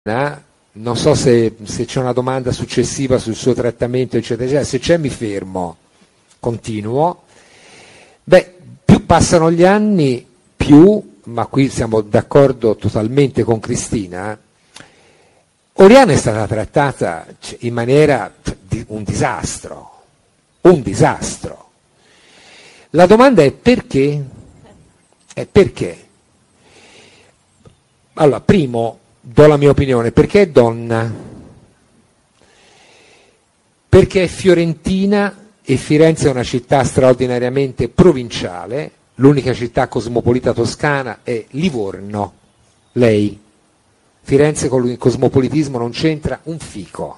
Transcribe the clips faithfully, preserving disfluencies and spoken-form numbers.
Non so se, se c'è una domanda successiva sul suo trattamento, eccetera, eccetera. Se c'è mi fermo, continuo. Beh, più passano gli anni, più, ma qui siamo d'accordo totalmente con Cristina, Oriana è stata trattata in maniera di un disastro, un disastro. La domanda è perché? È perché? Allora, primo, do la mia opinione, perché è donna? Perché è fiorentina e Firenze è una città straordinariamente provinciale, l'unica città cosmopolita toscana è Livorno, lei. Firenze con il cosmopolitismo non c'entra un fico.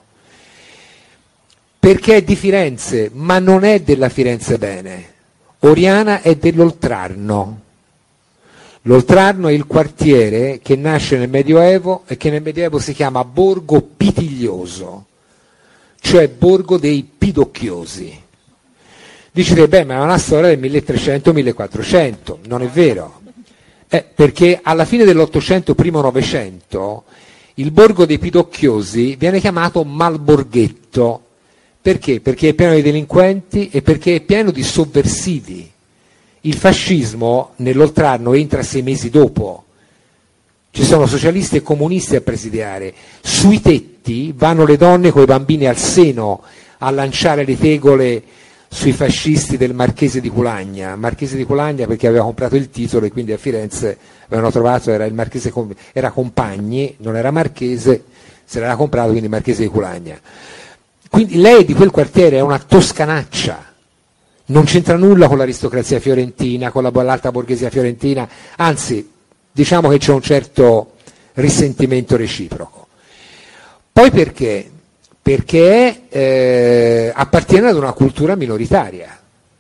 Perché è di Firenze, ma non è della Firenze bene. Oriana è dell'Oltrarno. L'Oltrarno è il quartiere che nasce nel Medioevo e che nel Medioevo si chiama Borgo Pitiglioso, cioè Borgo dei Pidocchiosi. Dicete, beh, ma è una storia del milletrecento millequattrocento, non è vero. Eh, perché alla fine dell'Ottocento, primo Novecento, il Borgo dei Pidocchiosi viene chiamato Malborghetto. Perché? Perché è pieno di delinquenti e perché è pieno di sovversivi. Il fascismo nell'Oltrarno entra sei mesi dopo. Ci sono socialisti e comunisti a presidiare. Sui tetti vanno le donne con i bambini al seno a lanciare le tegole sui fascisti del Marchese di Culagna. Marchese di Culagna perché aveva comprato il titolo e quindi a Firenze avevano trovato, era il Marchese, era Compagni, non era Marchese, se l'era comprato, quindi Marchese di Culagna. Quindi lei di quel quartiere è una toscanaccia. Non c'entra nulla con l'aristocrazia fiorentina, con la, l'alta borghesia fiorentina, anzi, diciamo che c'è un certo risentimento reciproco. Poi perché? Perché eh, appartiene ad una cultura minoritaria,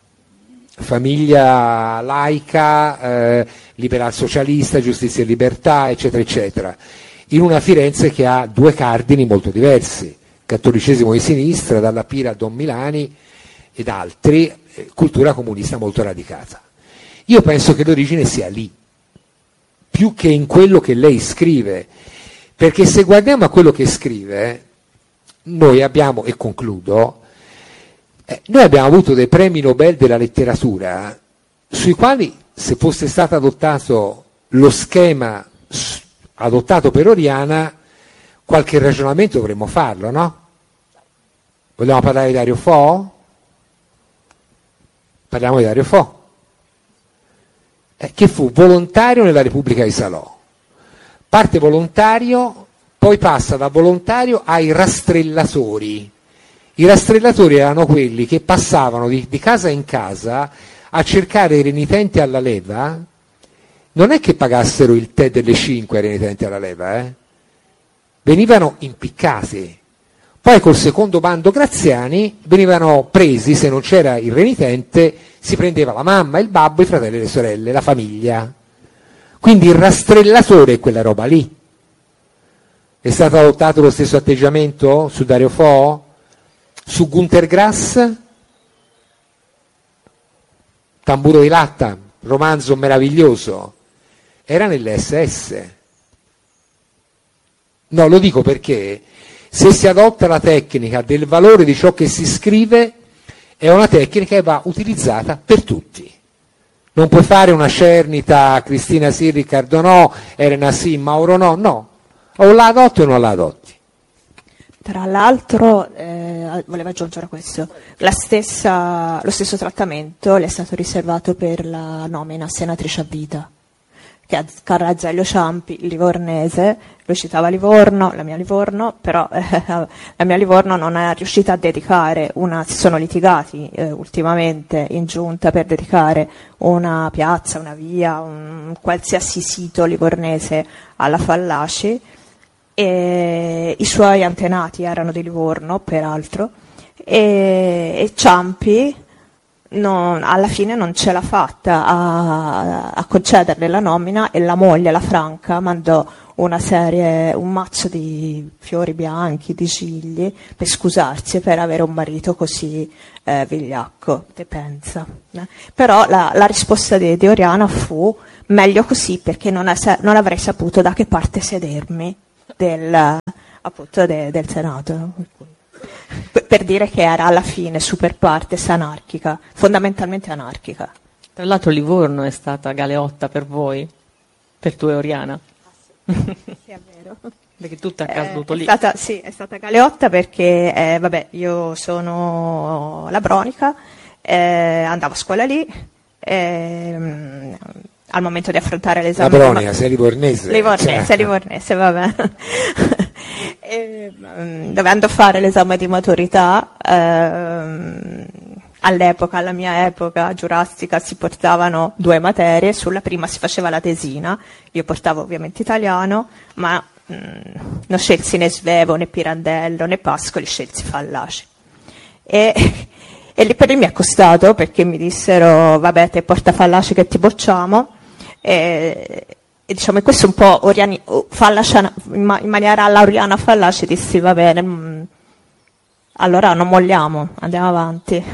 famiglia laica, eh, liberal socialista, giustizia e libertà, eccetera, eccetera, in una Firenze che ha due cardini molto diversi, cattolicesimo di sinistra, dalla Pira a Don Milani ed altri, cultura comunista molto radicata. Io penso che l'origine sia lì, più che in quello che lei scrive, perché se guardiamo a quello che scrive, noi abbiamo, e concludo, eh, noi abbiamo avuto dei premi Nobel della letteratura sui quali, se fosse stato adottato lo schema adottato per Oriana, qualche ragionamento dovremmo farlo, no? Vogliamo parlare di Dario Fo? Parliamo di Dario Fo, eh, che fu volontario nella Repubblica di Salò. Parte volontario, poi passa da volontario ai rastrellatori. I rastrellatori erano quelli che passavano di, di casa in casa a cercare i renitenti alla leva. Non è che pagassero il tè delle cinque ai renitenti alla leva, eh? Venivano impiccati. Poi col secondo bando Graziani venivano presi, se non c'era il renitente, si prendeva la mamma, il babbo, i fratelli e le sorelle, la famiglia. Quindi il rastrellatore è quella roba lì. È stato adottato lo stesso atteggiamento su Dario Fo? Su Günter Grass? Tamburo di latta, romanzo meraviglioso. Era nell'esse esse. No, lo dico perché se si adotta la tecnica del valore di ciò che si scrive, è una tecnica che va utilizzata per tutti. Non puoi fare una cernita Cristina sì, Riccardo no, Elena sì, Mauro no, no. O la adotti o non la adotti. Tra l'altro, eh, volevo aggiungere questo, la stessa, lo stesso trattamento le è stato riservato per la nomina senatrice a vita, che a Carlo Azeglio Ciampi, il livornese, lo citava Livorno, la mia Livorno, però eh, la mia Livorno non è riuscita a dedicare una, si sono litigati eh, ultimamente in giunta per dedicare una piazza, una via, un qualsiasi sito livornese alla Fallaci, e i suoi antenati erano di Livorno, peraltro, e, e Ciampi non, alla fine non ce l'ha fatta a, a concederle la nomina e la moglie, la Franca, mandò una serie, un mazzo di fiori bianchi, di cigli, per scusarsi per avere un marito così eh, vigliacco, te pensa. Eh? Però la, la risposta di, di Oriana fu meglio così perché non, è, non avrei saputo da che parte sedermi del, appunto de, del Senato. Per, per dire che era alla fine super partes anarchica, fondamentalmente anarchica. Tra l'altro Livorno è stata galeotta per voi, per tu e Oriana. Sì, è vero. Perché tutto è accaduto eh, lì. È stata, sì, è stata galeotta perché, eh, vabbè, io sono labronica, eh, andavo a scuola lì, eh, al momento di affrontare l'esame... Labronica, ma... sei livornese. Livornese, cioè. livornese, vabbè. e, dovendo fare l'esame di maturità, eh, all'epoca, alla mia epoca giurastica, si portavano due materie, sulla prima si faceva la tesina, io portavo ovviamente italiano, ma mh, non scelsi né Svevo, né Pirandello, né Pascoli, scelsi Fallaci. E, e lì per lì mi è costato, perché mi dissero, vabbè, te porta Fallaci che ti bocciamo, e, e diciamo, e questo un po' Oriani, Fallaci, in, ma, in maniera alla Oriana Fallaci, dissi, va bene, mh, allora non molliamo, andiamo avanti.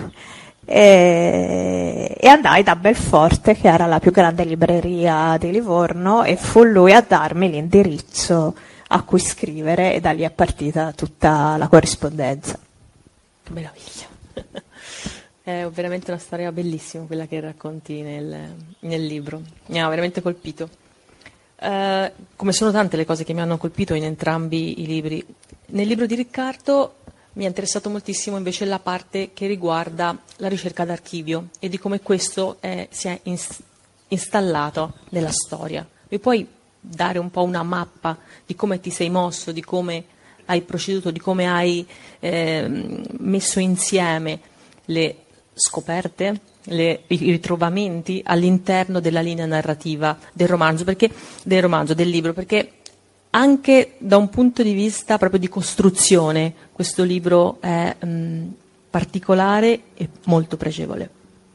E, e andai da Belforte, che era la più grande libreria di Livorno, e fu lui a darmi l'indirizzo a cui scrivere, e da lì è partita tutta la corrispondenza. Che meraviglia! È veramente una storia bellissima quella che racconti nel, nel libro, mi ha veramente colpito. Uh, come sono tante le cose che mi hanno colpito in entrambi i libri. Nel libro di Riccardo mi è interessato moltissimo invece la parte che riguarda la ricerca d'archivio e di come questo è, si è ins- installato nella storia. Mi puoi dare un po' una mappa di come ti sei mosso, di come hai proceduto, di come hai eh, messo insieme le scoperte, le, i ritrovamenti all'interno della linea narrativa del romanzo, perché, del romanzo, del libro, perché anche da un punto di vista proprio di costruzione questo libro è mh, particolare e molto pregevole.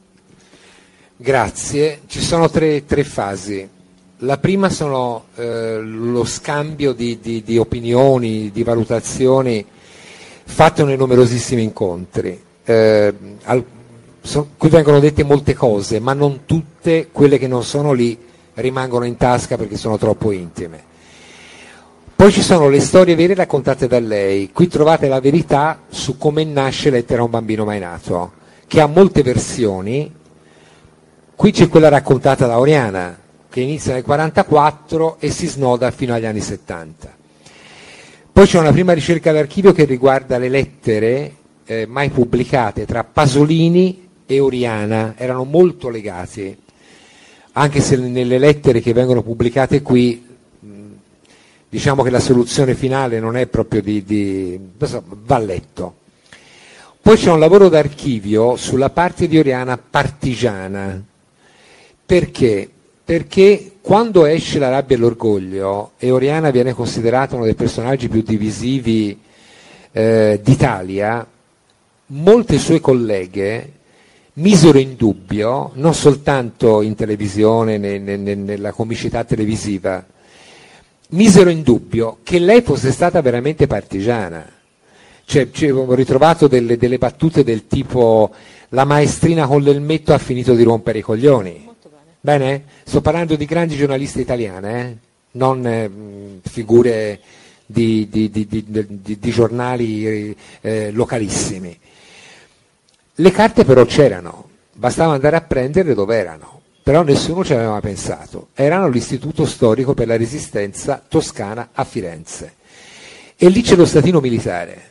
Grazie. Ci sono tre, tre fasi. La prima sono eh, lo scambio di, di, di opinioni, di valutazioni fatto nei numerosissimi incontri. Eh, al, so, qui vengono dette molte cose, ma non tutte quelle che non sono lì rimangono in tasca perché sono troppo intime. Poi ci sono le storie vere raccontate da lei. Qui trovate la verità su come nasce Lettera a un bambino mai nato, che ha molte versioni. Qui c'è quella raccontata da Oriana, che inizia nel quarantaquattro e si snoda fino agli anni settanta. Poi c'è una prima ricerca d'archivio che riguarda le lettere eh, mai pubblicate tra Pasolini e Oriana. Erano molto legati, anche se nelle lettere che vengono pubblicate qui diciamo che la soluzione finale non è proprio di, di va letto. Poi c'è un lavoro d'archivio sulla parte di Oriana partigiana. Perché? Perché quando esce La rabbia e l'orgoglio e Oriana viene considerata uno dei personaggi più divisivi eh, d'Italia, molte sue colleghe misero in dubbio, non soltanto in televisione, ne, ne, ne, nella comicità televisiva, misero in dubbio che lei fosse stata veramente partigiana. Cioè, ho ritrovato delle, delle battute del tipo: la maestrina con l'elmetto ha finito di rompere i coglioni. Molto bene. Bene? Sto parlando di grandi giornaliste italiane, eh? non eh, figure di, di, di, di, di giornali eh, localissimi. Le carte però c'erano, bastava andare a prenderle dove erano. Però nessuno ci aveva pensato. Erano l'Istituto Storico per la Resistenza Toscana a Firenze. E lì c'è lo statino militare.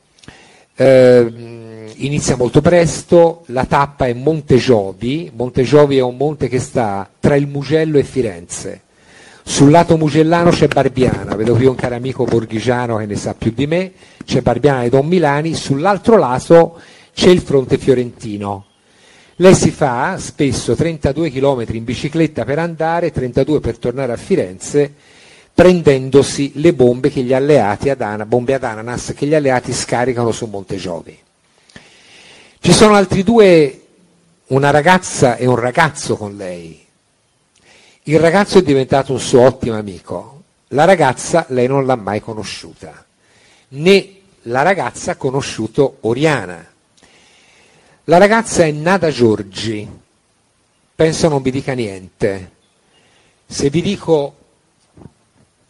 Eh, inizia molto presto, la tappa è Monte Giovi. Monte Giovi è un monte che sta tra il Mugello e Firenze. Sul lato mugellano c'è Barbiana, vedo qui un caro amico borghigiano che ne sa più di me, c'è Barbiana e Don Milani, sull'altro lato c'è il fronte fiorentino. Lei si fa spesso trentadue chilometri in bicicletta per andare, trentadue per tornare a Firenze, prendendosi le bombe che gli alleati ad Ana, bombe ad ananas che gli alleati scaricano su Monte Giovi. Ci sono altri due, una ragazza e un ragazzo con lei. Il ragazzo è diventato un suo ottimo amico, la ragazza lei non l'ha mai conosciuta, né la ragazza ha conosciuto Oriana. La ragazza è Nada Giorgi, penso non vi dica niente. Se vi dico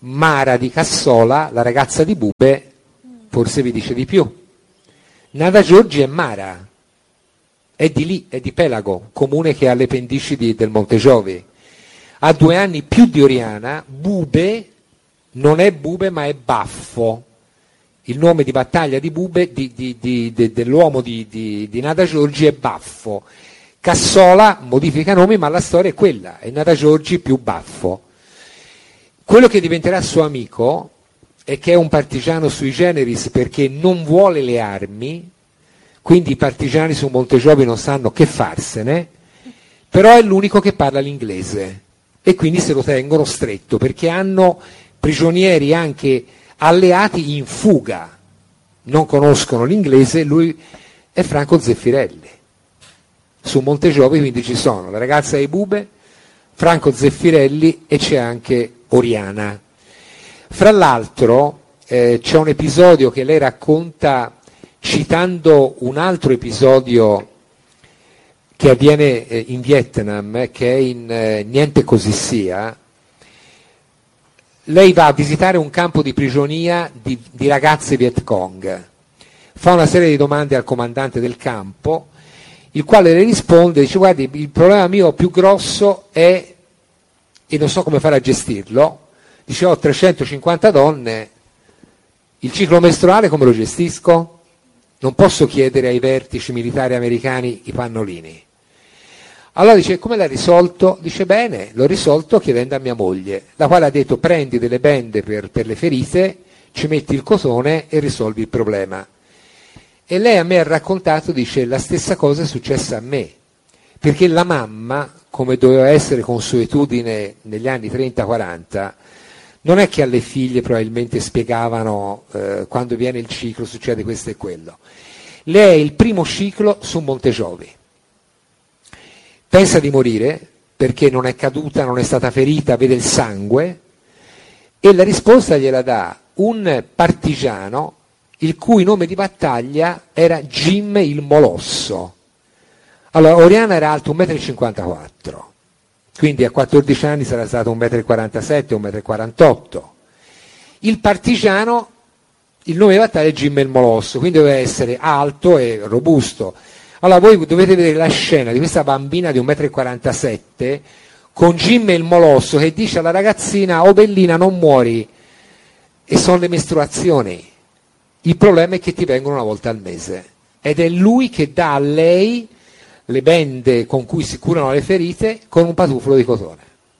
Mara di Cassola, la ragazza di Bube, forse vi dice di più. Nada Giorgi è Mara, è di lì, è di Pelago, comune che ha le pendici di, del Monte Giovi. Ha due anni più di Oriana. Bube non è Bube ma è Baffo. Il nome di battaglia di Bube, di, di, di, de, dell'uomo di, di, di Nada Giorgi è Baffo. Cassola modifica nomi, ma la storia è quella, è Nada Giorgi più Baffo. Quello che diventerà suo amico è che è un partigiano sui generis perché non vuole le armi, quindi i partigiani su Monte Giovi non sanno che farsene, però è l'unico che parla l'inglese e quindi se lo tengono stretto perché hanno prigionieri anche alleati in fuga, non conoscono l'inglese. Lui è Franco Zeffirelli. Su Monte Giovi quindi ci sono la ragazza di Bube, Franco Zeffirelli e c'è anche Oriana. Fra l'altro eh, c'è un episodio che lei racconta citando un altro episodio che avviene eh, in Vietnam, eh, che è in eh, Niente così sia. Lei va a visitare un campo di prigionia di, di ragazze Viet Cong, fa una serie di domande al comandante del campo, il quale le risponde, dice guardi, il problema mio più grosso è, e non so come fare a gestirlo, dice ho trecentocinquanta donne, il ciclo mestruale come lo gestisco? Non posso chiedere ai vertici militari americani i pannolini. Allora dice, come l'ha risolto? Dice, bene, l'ho risolto chiedendo a mia moglie, la quale ha detto, prendi delle bende per, per le ferite, ci metti il cotone e risolvi il problema. E lei a me ha raccontato, dice, la stessa cosa è successa a me, perché la mamma, come doveva essere consuetudine negli anni trenta quaranta, non è che alle figlie probabilmente spiegavano eh, quando viene il ciclo succede questo e quello. Lei è il primo ciclo su Monte Giovi. Pensa di morire perché non è caduta, non è stata ferita, vede il sangue e la risposta gliela dà un partigiano il cui nome di battaglia era Jim il Molosso. Allora, Oriana era alto un metro e cinquantaquattro metri, quindi a quattordici anni sarà stato un metro e quarantasette, un metro e quarantotto. Il partigiano, il nome di battaglia è Jim il Molosso, quindi deve essere alto e robusto. Allora voi dovete vedere la scena di questa bambina di un metro e quarantasette metri con Jim il Molosso che dice alla ragazzina, oh bellina non muori, e sono le mestruazioni. Il problema è che ti vengono una volta al mese ed è lui che dà a lei le bende con cui si curano le ferite con un patufolo di cotone.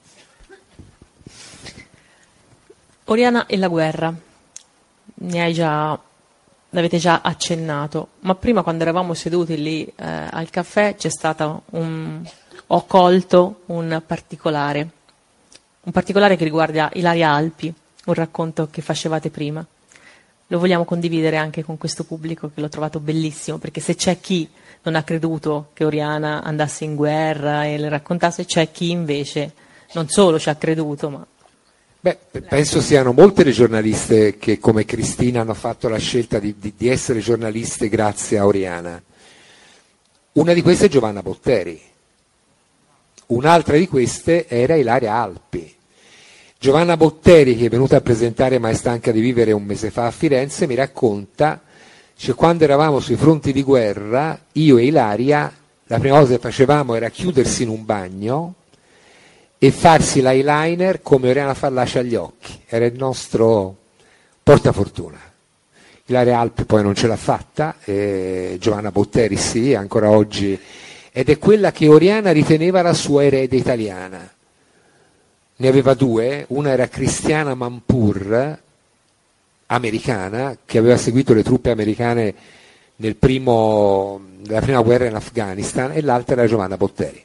Oriana e la guerra, ne hai già, l'avete già accennato, ma prima quando eravamo seduti lì eh, al caffè c'è stato un, ho colto un particolare, un particolare che riguarda Ilaria Alpi, un racconto che facevate prima. Lo vogliamo condividere anche con questo pubblico che l'ho trovato bellissimo, perché se c'è chi non ha creduto che Oriana andasse in guerra e le raccontasse, c'è chi invece non solo ci ha creduto, ma... Beh, penso siano molte le giornaliste che come Cristina hanno fatto la scelta di, di, di essere giornaliste grazie a Oriana. Una di queste è Giovanna Botteri, un'altra di queste era Ilaria Alpi. Giovanna Botteri, che è venuta a presentare Ma è stanca di vivere un mese fa a Firenze, mi racconta, cioè, quando eravamo sui fronti di guerra, io e Ilaria, la prima cosa che facevamo era chiudersi in un bagno e farsi l'eyeliner come Oriana Fallaci agli occhi. Era il nostro portafortuna. Ilaria Alpi poi non ce l'ha fatta, e Giovanna Botteri sì, ancora oggi, ed è quella che Oriana riteneva la sua erede italiana. Ne aveva due, una era Cristiana Manpur, americana, che aveva seguito le truppe americane nel primo, nella prima guerra in Afghanistan, e l'altra era Giovanna Botteri.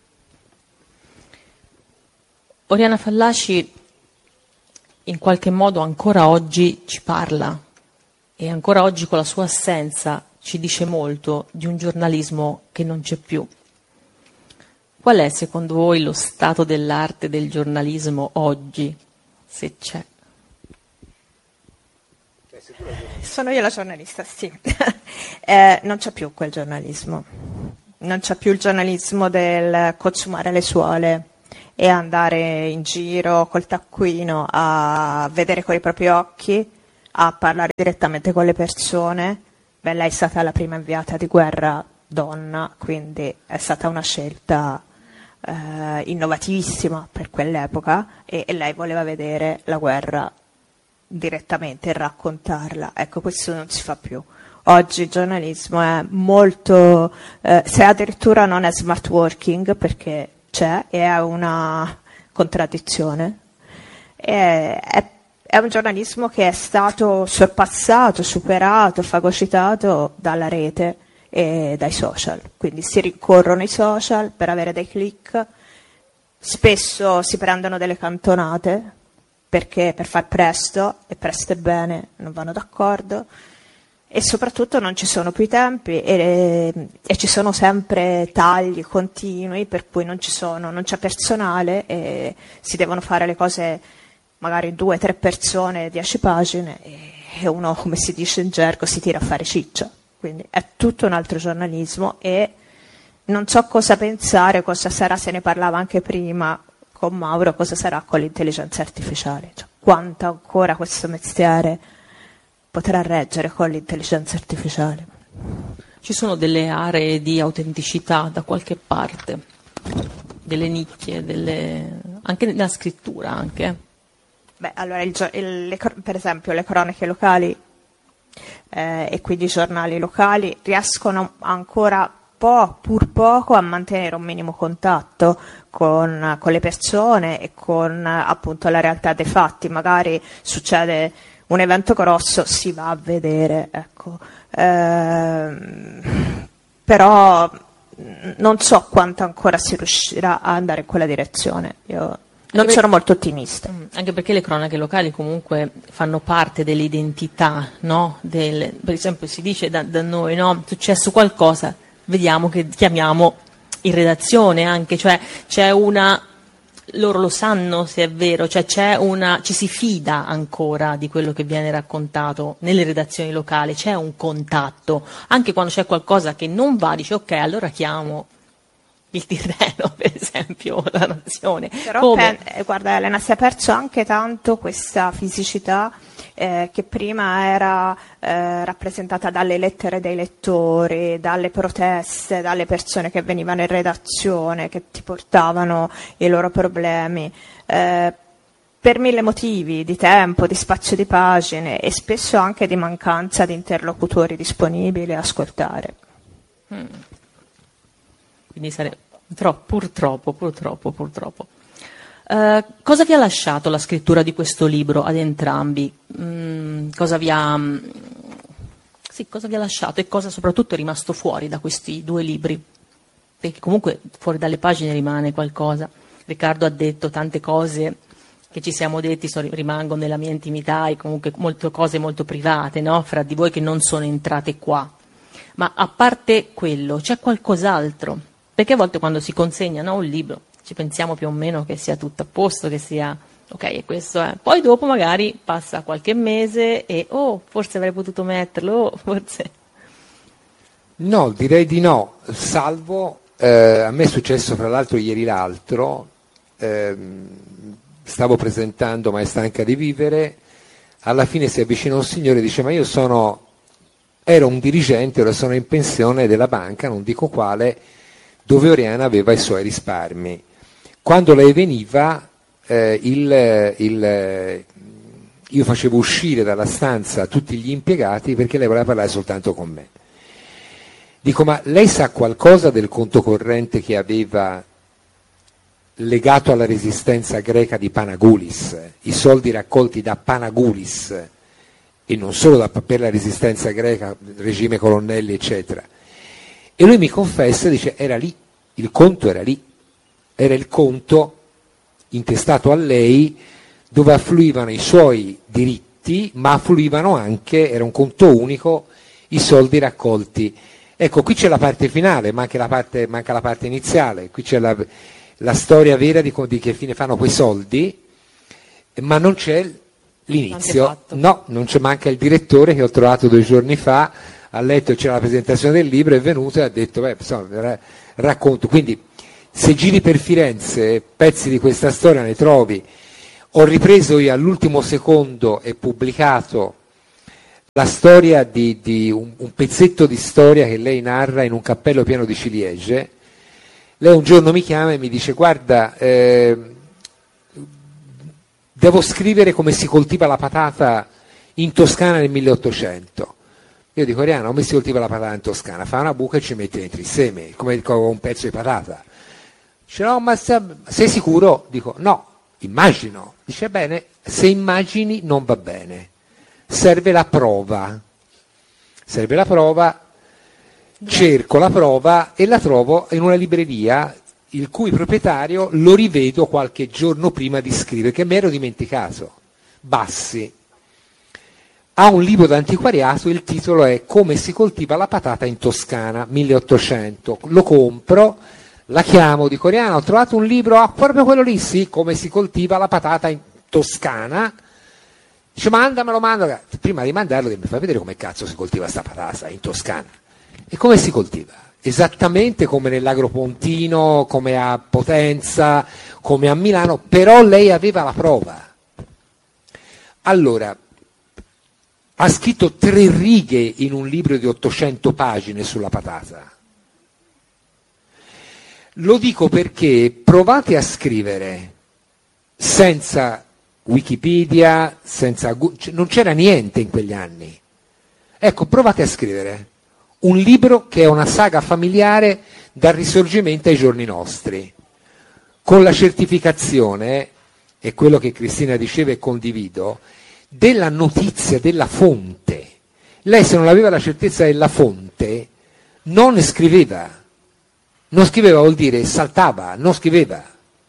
Oriana Fallaci in qualche modo ancora oggi ci parla e ancora oggi con la sua assenza ci dice molto di un giornalismo che non c'è più. Qual è secondo voi lo stato dell'arte del giornalismo oggi, se c'è? Sono io la giornalista, sì. eh, non c'è più quel giornalismo. Non c'è più il giornalismo del cocciumare le suole, e andare in giro col taccuino a vedere con i propri occhi, a parlare direttamente con le persone. Beh, lei è stata la prima inviata di guerra donna, quindi è stata una scelta eh, innovativissima per quell'epoca, e, e lei voleva vedere la guerra direttamente e raccontarla. Ecco, questo non si fa più. Oggi il giornalismo è molto, eh, se addirittura non è smart working, perché c'è, e è una contraddizione, è, è È un giornalismo che è stato sorpassato, superato, fagocitato dalla rete e dai social. Quindi si rincorrono i social per avere dei click, spesso si prendono delle cantonate perché per far presto, e presto e bene non vanno d'accordo, e soprattutto non ci sono più i tempi e, e ci sono sempre tagli continui, per cui non ci sono, non c'è personale e si devono fare le cose, magari due, tre persone, dieci pagine, e uno, come si dice in gergo, si tira a fare ciccia. Quindi è tutto un altro giornalismo, e non so cosa pensare, cosa sarà, se ne parlava anche prima con Mauro, cosa sarà con l'intelligenza artificiale. Cioè, quanto ancora questo mestiere potrà reggere con l'intelligenza artificiale. Ci sono delle aree di autenticità da qualche parte, delle nicchie, delle... anche nella scrittura anche. Beh, allora, il, il, le, per esempio, le cronache locali eh, e quindi i giornali locali riescono ancora po', pur poco, a mantenere un minimo contatto con, con le persone e con appunto la realtà dei fatti. Magari succede un evento grosso, si va a vedere, ecco. Ehm, però non so quanto ancora si riuscirà a andare in quella direzione. Io non sono molto ottimista. Anche perché le cronache locali comunque fanno parte dell'identità, no? Del, per esempio si dice da, da noi, no? È successo qualcosa, vediamo che chiamiamo in redazione anche, cioè c'è una, loro lo sanno se è vero, cioè c'è una, ci si fida ancora di quello che viene raccontato nelle redazioni locali, c'è un contatto, anche quando c'è qualcosa che non va, dice ok, allora chiamo il Tirreno, per esempio, la Nazione. Però Come? Pen- guarda Elena, si è perso anche tanto questa fisicità eh, che prima era eh, rappresentata dalle lettere dei lettori, dalle proteste, dalle persone che venivano in redazione, che ti portavano i loro problemi. Eh, per mille motivi, di tempo, di spazio di pagine e spesso anche di mancanza di interlocutori disponibili a ascoltare. Mm. Quindi sarebbe troppo, purtroppo, purtroppo, purtroppo. Uh, cosa vi ha lasciato la scrittura di questo libro ad entrambi? Mm, cosa vi ha, sì, cosa vi ha lasciato e cosa soprattutto è rimasto fuori da questi due libri? Perché comunque fuori dalle pagine rimane qualcosa. Riccardo ha detto tante cose che ci siamo detti, sono, rimangono nella mia intimità e comunque molte cose molto private, no? Fra di voi che non sono entrate qua. Ma a parte quello, c'è qualcos'altro? Perché a volte quando si consegna, no, un libro ci pensiamo più o meno che sia tutto a posto, che sia ok, e questo è. Poi dopo magari passa qualche mese e oh, forse avrei potuto metterlo, oh, forse. No, direi di no, salvo, eh, a me è successo fra l'altro ieri l'altro, eh, stavo presentando Ma è stanca di vivere, alla fine si avvicina un signore e dice ma io sono, ero un dirigente, ora sono in pensione della banca, non dico quale, dove Oriana aveva i suoi risparmi. Quando lei veniva, eh, il, il, io facevo uscire dalla stanza tutti gli impiegati perché lei voleva parlare soltanto con me. Dico, ma lei sa qualcosa del conto corrente che aveva legato alla resistenza greca di Panagoulis, i soldi raccolti da Panagoulis, e non solo da, per la resistenza greca, regime colonnelli, eccetera. E lui mi confessa, dice, era lì, il conto era lì, era il conto intestato a lei dove affluivano i suoi diritti, ma affluivano anche, era un conto unico, i soldi raccolti. Ecco, qui c'è la parte finale, manca la parte, manca la parte iniziale, qui c'è la, la storia vera di, di che fine fanno quei soldi, ma non c'è l'inizio. No, non c'è, manca il direttore che ho trovato due giorni fa, ha letto, c'era la presentazione del libro, è venuto e ha detto, beh, insomma, racconto. Quindi Se giri per Firenze, pezzi di questa storia ne trovi. Ho ripreso io all'ultimo secondo e pubblicato la storia di, di un, un pezzetto di storia che lei narra in un cappello pieno di ciliegie. Lei un giorno mi chiama e mi dice: guarda, eh, devo scrivere come si coltiva la patata in Toscana nel milleottocento. Io dico: Oriana, come si coltiva la patata in Toscana? Fa una buca e ci metti dentro il seme, come un pezzo di patata. Dice: no, ma sei sicuro? Dico: no, immagino. Dice: bene, se immagini non va bene, serve la prova. Serve la prova, cerco la prova e la trovo in una libreria il cui proprietario lo rivedo qualche giorno prima di scrivere, che mi ero dimenticato. Bassi. Ha un libro d'antiquariato, il titolo è Come si coltiva la patata in Toscana, milleottocento. Lo compro, la chiamo, dico: Oriana, ho trovato un libro, ah, proprio quello lì, sì, Come si coltiva la patata in Toscana. Dice: mandamelo, manda. Prima di mandarlo mi fai vedere come cazzo si coltiva sta patata in Toscana. E come si coltiva? Esattamente come nell'Agropontino, come a Potenza, come a Milano, però lei aveva la prova. Allora, ha scritto tre righe in un libro di ottocento pagine sulla patata. Lo dico perché provate a scrivere senza Wikipedia, senza, non c'era niente in quegli anni. Ecco, provate a scrivere un libro che è una saga familiare dal Risorgimento ai giorni nostri, con la certificazione, e quello che Cristina diceva e condivido, della notizia, della fonte. Lei, se non aveva la certezza della fonte, non scriveva. Non scriveva vuol dire saltava, non scriveva.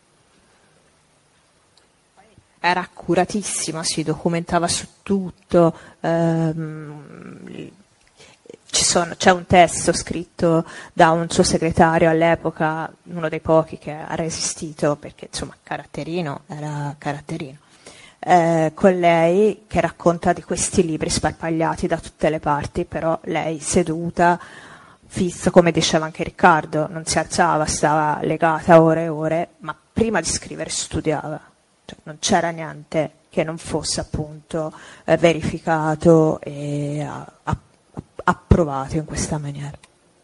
Era accuratissima, si documentava su tutto. Ehm, ci sono, c'è un testo scritto da un suo segretario all'epoca, uno dei pochi che ha resistito, perché insomma caratterino, era caratterino. Eh, con lei che racconta di questi libri sparpagliati da tutte le parti, però lei seduta, fissa, come diceva anche Riccardo, non si alzava, stava legata ore e ore, ma prima di scrivere studiava, cioè, non c'era niente che non fosse appunto eh, verificato e a, a, approvato in questa maniera.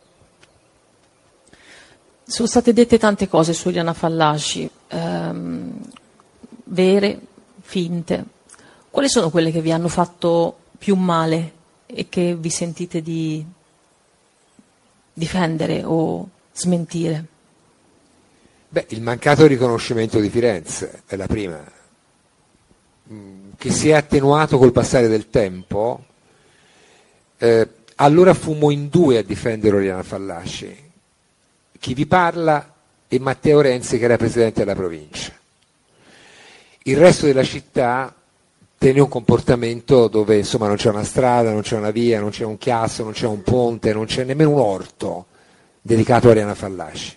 Sono state dette tante cose su Oriana Fallaci, ehm, vere, finte. Quali sono quelle che vi hanno fatto più male e che vi sentite di difendere o smentire? Beh, il mancato riconoscimento di Firenze è la prima, che si è attenuato col passare del tempo. Eh, allora fummo in due a difendere Oriana Fallaci, chi vi parla e Matteo Renzi, che era presidente della provincia. Il resto della città tenne un comportamento dove insomma non c'è una strada, non c'è una via, non c'è un chiasso, non c'è un ponte, non c'è nemmeno un orto dedicato a Oriana Fallaci.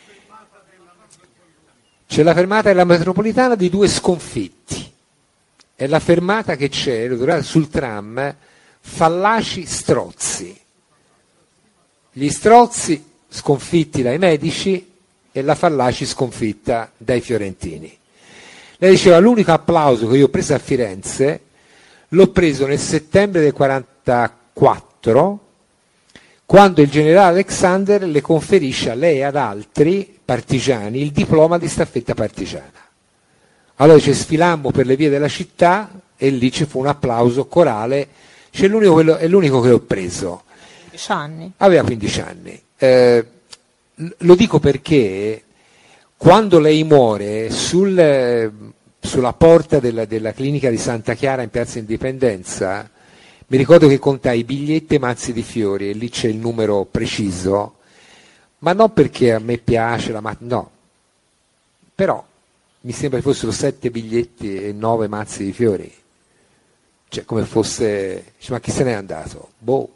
C'è la fermata della metropolitana di due sconfitti. È la fermata che c'è sul tram Fallaci-Strozzi. Gli Strozzi sconfitti dai medici e la Fallaci sconfitta dai fiorentini. Lei diceva: l'unico applauso che io ho preso a Firenze l'ho preso nel settembre del quarantaquattro, quando il generale Alexander le conferisce a lei e ad altri partigiani il diploma di staffetta partigiana. Allora ci sfilammo per le vie della città e lì ci fu un applauso corale. C'è l'unico, quello, è l'unico che ho preso. quindici anni. Aveva quindici anni. Eh, lo dico perché quando lei muore sul, sulla porta della, della clinica di Santa Chiara in Piazza Indipendenza, mi ricordo che contai biglietti e mazzi di fiori e lì c'è il numero preciso, ma non perché a me piace la ma- no, però mi sembra che fossero sette biglietti e nove mazzi di fiori, cioè come fosse, cioè, ma chi se n'è andato? Boh.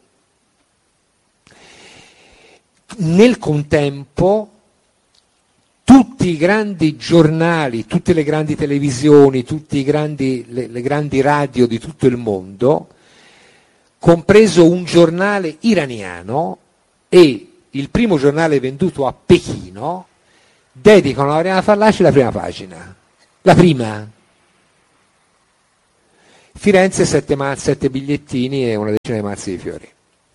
Nel contempo tutti i grandi giornali, tutte le grandi televisioni, tutte i grandi, le, le grandi radio di tutto il mondo, compreso un giornale iraniano e il primo giornale venduto a Pechino, dedicano a Oriana Fallaci la prima pagina, la prima. Firenze, sette, ma- sette bigliettini e una decina di mazzi di fiori.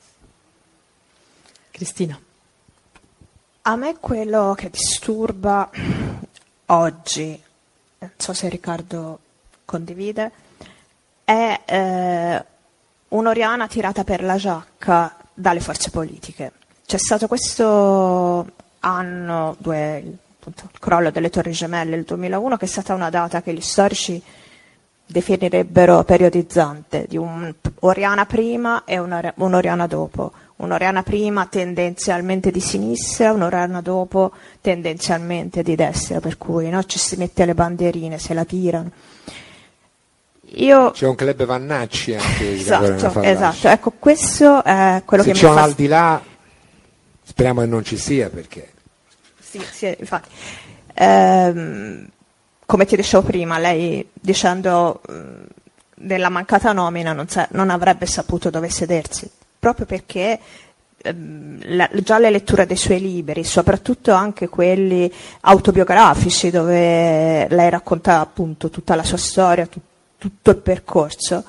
Cristina. A me quello che disturba oggi, non so se Riccardo condivide, è eh, un'Oriana tirata per la giacca dalle forze politiche. C'è stato questo anno, due, appunto, il crollo delle Torri Gemelle, il duemilauno, che è stata una data che gli storici definirebbero periodizzante, di un'Oriana prima e una- un'Oriana dopo. Un'Oriana prima tendenzialmente di sinistra, un'Oriana dopo tendenzialmente di destra, per cui no, ci si mette le bandierine, se la tirano. Io... C'è un club Vannacci anche di Esatto, Oriana Fallaci. esatto. Ecco, questo è quello Se che c'è mi un fa... al di là, speriamo che non ci sia, perché Sì, sì, infatti. Ehm, come ti dicevo prima, lei dicendo mh, della mancata nomina non, sa- non avrebbe saputo dove sedersi, proprio perché ehm, la- già le letture dei suoi libri, soprattutto anche quelli autobiografici dove lei racconta appunto tutta la sua storia, tu- tutto il percorso,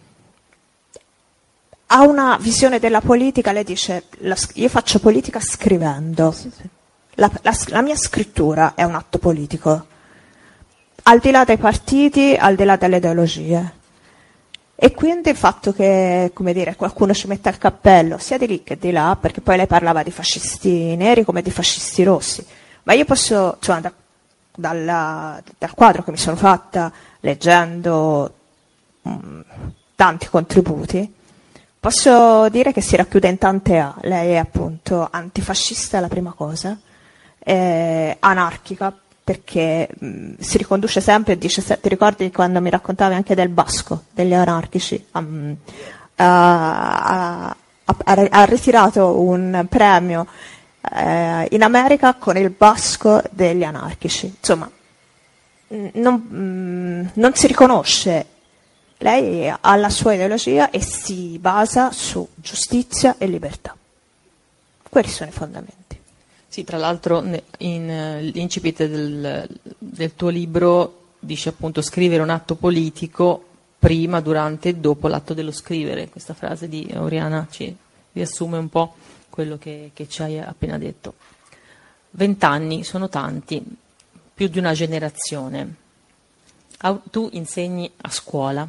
ha una visione della politica. Lei dice: la sc- io faccio politica scrivendo. La, la- la mia scrittura è un atto politico, al di là dei partiti, al di là delle ideologie. E quindi il fatto che, come dire, qualcuno ci metta il cappello sia di lì che di là, perché poi lei parlava di fascisti neri come di fascisti rossi, ma io posso, cioè, da- dalla- dal quadro che mi sono fatta leggendo mh, tanti contributi, posso dire che si racchiude in tante A. Lei è appunto antifascista, la prima cosa, eh, anarchica, perché mh, si riconduce sempre e dice: se, ti ricordi quando mi raccontavi anche del Basco, degli anarchici? Um, ha, ha- ha- ha ritirato un premio eh, in America con il Basco degli anarchici. Insomma, mh, non, mh, non si riconosce. Lei ha la sua ideologia e si basa su giustizia e libertà. Quelli sono i fondamenti. Sì, tra l'altro ne- in, eh, l'incipit del, del tuo libro dice appunto scrivere un atto politico prima, durante e dopo l'atto dello scrivere. Questa frase di Oriana ci riassume un po' quello che, che ci hai appena detto. Vent'anni sono tanti, più di una generazione. Au- tu insegni a scuola.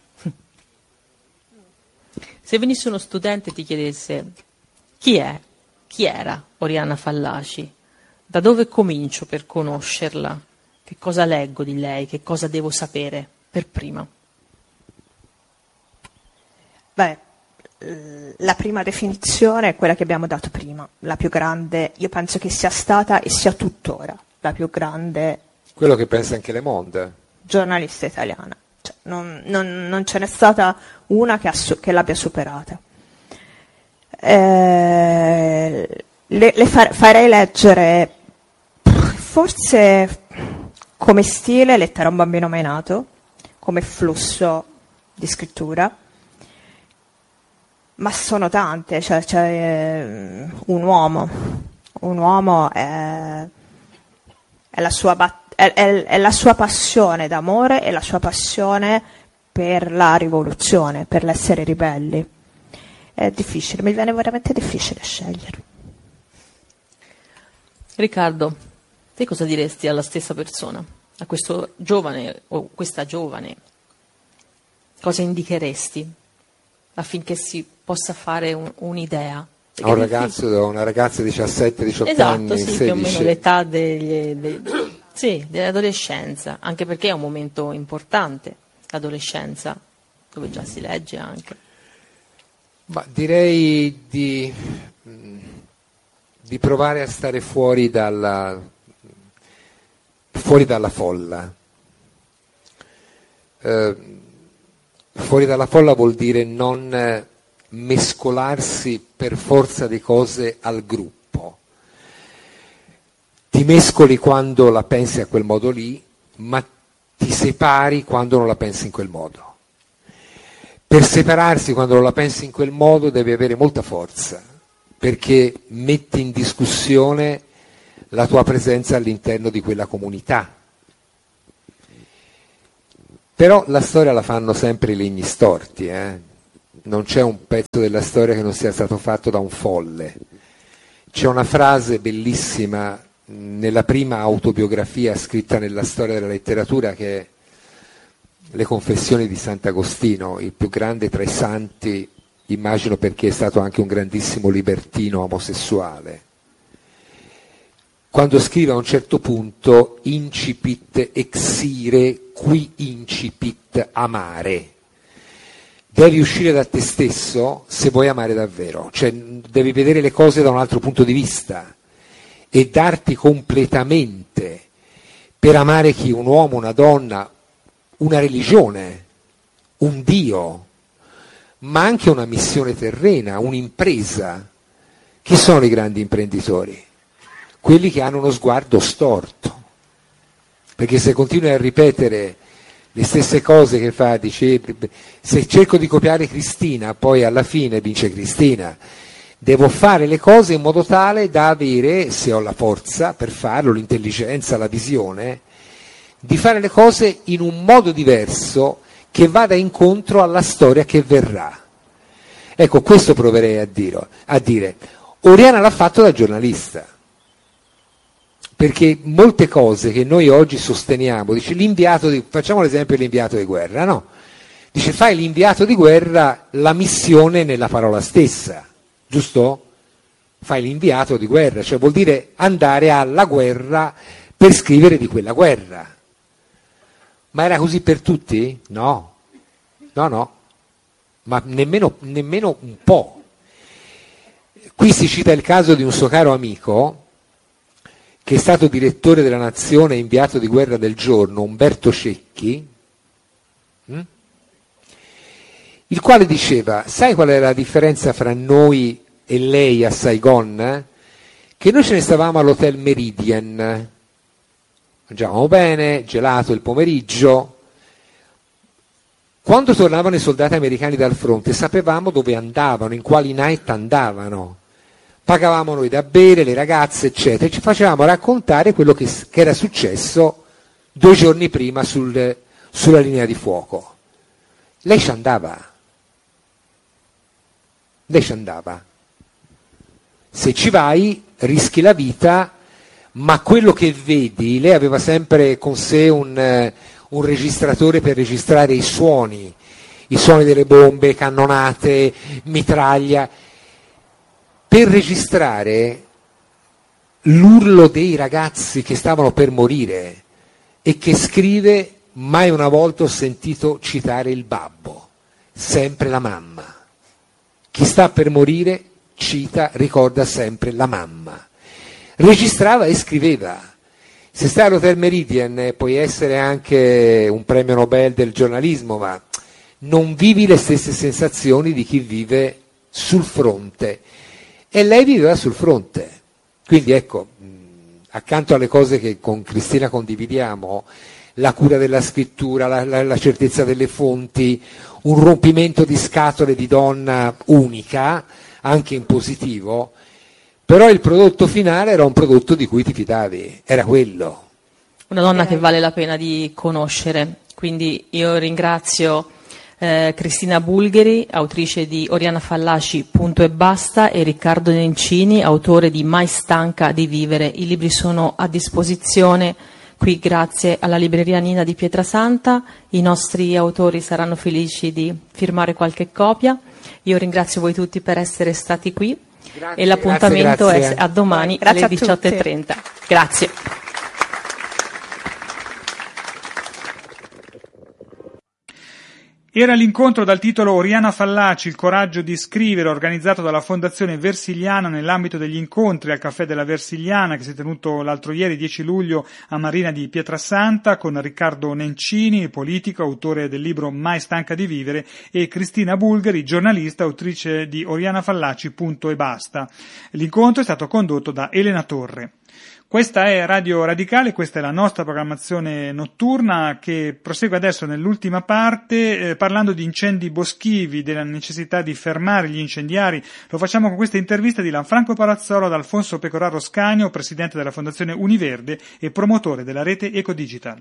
Se venisse uno studente e ti chiedesse chi è, chi era Oriana Fallaci, da dove comincio per conoscerla, che cosa leggo di lei, che cosa devo sapere per prima? Beh, la prima definizione è quella che abbiamo dato prima, la più grande, io penso che sia stata e sia tuttora la più grande quello che pensa anche Le Monde. giornalista italiana. Cioè, non, non- non ce n'è stata una che, ha su- che l'abbia superata. Eh, le, le far- farei leggere, forse come stile, Lettera a un bambino mai nato, come flusso di scrittura, ma sono tante. Cioè, cioè, eh, un uomo, un uomo è, è la sua bat- è- è- è la sua passione d'amore e la sua passione per la rivoluzione, per l'essere ribelli. È difficile, mi viene veramente difficile scegliere. Riccardo, te cosa diresti alla stessa persona, a questo giovane o questa giovane? Cosa indicheresti affinché si possa fare un- un'idea? A Perché un è difficile. ragazzo, a una ragazza di diciassette diciotto Esatto, anni, sì, più o meno sedici. l'età degli, dei- sì, dell'adolescenza, anche perché è un momento importante, l'adolescenza, dove già si legge anche. Ma direi di, mh, di provare a stare fuori dalla, fuori dalla folla. Eh, fuori dalla folla vuol dire non eh, mescolarsi per forza di cose al gruppo. Ti mescoli quando la pensi a quel modo lì, ma ti separi quando non la pensi in quel modo. Per separarsi quando non la pensi in quel modo devi avere molta forza, perché metti in discussione la tua presenza all'interno di quella comunità. Però la storia la fanno sempre i legni storti, eh? Non c'è un pezzo della storia che non sia stato fatto da un folle. C'è una frase bellissima nella prima autobiografia scritta nella storia della letteratura, che è Le Confessioni di Sant'Agostino, il più grande tra i santi, immagino perché è stato anche un grandissimo libertino omosessuale. Quando scrive a un certo punto incipit exire qui incipit amare, devi uscire da te stesso se vuoi amare davvero, cioè devi vedere le cose da un altro punto di vista e darti completamente per amare chi? Un uomo, una donna, una religione, un Dio, ma anche una missione terrena, un'impresa. Chi sono i grandi imprenditori? Quelli che hanno uno sguardo storto, perché se continui a ripetere le stesse cose che fa, dice, se cerco di copiare Cristina, poi alla fine vince Cristina. Devo fare le cose in modo tale da avere, se ho la forza per farlo, l'intelligenza, la visione, di fare le cose in un modo diverso che vada incontro alla storia che verrà. Ecco, questo proverei a dire. A dire. Oriana l'ha fatto da giornalista, perché molte cose che noi oggi sosteniamo, dice l'inviato di, facciamo l'esempio dell'inviato di guerra, no? Dice fai l'inviato di guerra, la missione nella parola stessa, giusto? Fai l'inviato di guerra, cioè vuol dire andare alla guerra per scrivere di quella guerra. Ma era così per tutti? No, no, no, ma nemmeno, nemmeno un po'. Qui si cita il caso di un suo caro amico, che è stato direttore della Nazione e inviato di guerra del giorno, Umberto Cecchi, hm? il quale diceva, sai qual è la differenza fra noi e lei a Saigon? Che noi ce ne stavamo all'Hotel Meridian, mangiavamo bene, gelato il pomeriggio. Quando tornavano i soldati americani dal fronte sapevamo dove andavano, in quali night andavano. Pagavamo noi da bere, le ragazze, eccetera, e ci facevamo raccontare quello che, che era successo due giorni prima sul, sulla linea di fuoco. Lei ci andava. Lei ci andava. Se ci vai, rischi la vita, ma quello che vedi, lei aveva sempre con sé un, un registratore per registrare i suoni, i suoni delle bombe, cannonate, mitraglia, per registrare l'urlo dei ragazzi che stavano per morire, e che scrive: mai una volta ho sentito citare il babbo, sempre la mamma. Chi sta per morire cita, ricorda sempre la mamma. Registrava e scriveva. Se stai all'Hotel Meridian puoi essere anche un premio Nobel del giornalismo, ma non vivi le stesse sensazioni di chi vive sul fronte. E lei viveva sul fronte. Quindi ecco, accanto alle cose che con Cristina condividiamo, la cura della scrittura, la, la, la certezza delle fonti, un rompimento di scatole di donna unica, anche in positivo, però il prodotto finale era un prodotto di cui ti fidavi, era quello. Una donna che vale la pena di conoscere, quindi io ringrazio eh, Cristina Bulgheri, autrice di Oriana Fallaci, Punto e Basta, e Riccardo Nencini, autore di Mai stanca di vivere. I libri sono a disposizione qui grazie alla libreria Nina di Pietrasanta, i nostri autori saranno felici di firmare qualche copia. Io ringrazio voi tutti per essere stati qui. Grazie, e l'appuntamento grazie, grazie. È a domani grazie alle diciotto e trenta. Grazie. Era l'incontro dal titolo Oriana Fallaci, il coraggio di scrivere, organizzato dalla Fondazione Versiliana nell'ambito degli incontri al Caffè della Versiliana, che si è tenuto l'altro ieri, dieci luglio, a Marina di Pietrasanta, con Riccardo Nencini, politico, autore del libro Mai stanca di vivere, e Cristina Bulgheri, giornalista, autrice di Oriana Fallaci, Punto e Basta. L'incontro è stato condotto da Elena Torre. Questa è Radio Radicale, questa è la nostra programmazione notturna che prosegue adesso nell'ultima parte eh, parlando di incendi boschivi, della necessità di fermare gli incendiari. Lo facciamo con questa intervista di Lanfranco Palazzolo ad Alfonso Pecoraro Scanio, presidente della Fondazione Univerde e promotore della rete Ecodigital.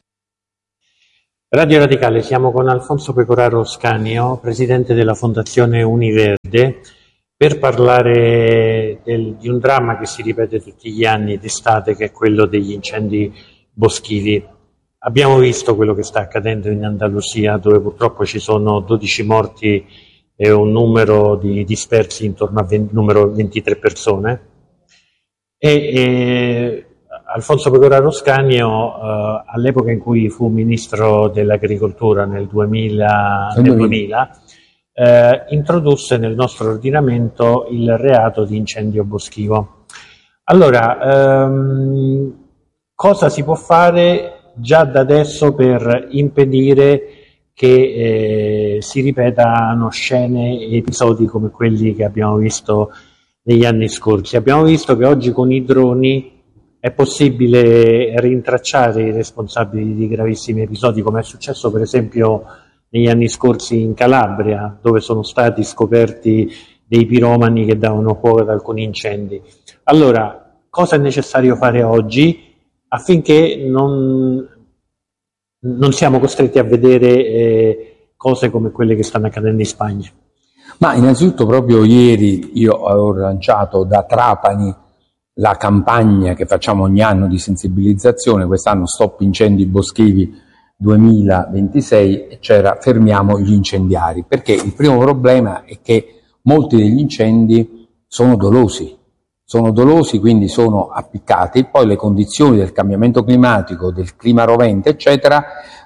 Radio Radicale, siamo con Alfonso Pecoraro Scanio, presidente della Fondazione Univerde, per parlare del, di un dramma che si ripete tutti gli anni d'estate, che è quello degli incendi boschivi. Abbiamo visto quello che sta accadendo in Andalusia, dove purtroppo ci sono dodici morti e un numero di dispersi intorno a venti, numero ventitré persone. E, e Alfonso Pecoraro Scanio, eh, all'epoca in cui fu ministro dell'agricoltura nel duemila, nel duemila eh, introdusse nel nostro ordinamento il reato di incendio boschivo. Allora, ehm, cosa si può fare già da adesso per impedire che eh, si ripetano scene e episodi come quelli che abbiamo visto negli anni scorsi? Abbiamo visto che oggi con i droni è possibile rintracciare i responsabili di gravissimi episodi, come è successo per esempio negli anni scorsi in Calabria, dove sono stati scoperti dei piromani che davano fuoco ad alcuni incendi. Allora, cosa è necessario fare oggi affinché non, non siamo costretti a vedere eh, cose come quelle che stanno accadendo in Spagna? Ma innanzitutto proprio ieri io ho lanciato da Trapani la campagna che facciamo ogni anno di sensibilizzazione, quest'anno Stop Incendi Boschivi duemilaventisei, e c'era Fermiamo gli incendiari, perché il primo problema è che molti degli incendi sono dolosi, sono dolosi, quindi sono appiccati, poi le condizioni del cambiamento climatico, del clima rovente, eccetera,